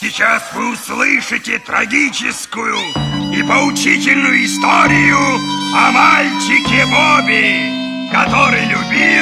Сейчас вы услышите трагическую и поучительную историю о мальчике Бобби, который любил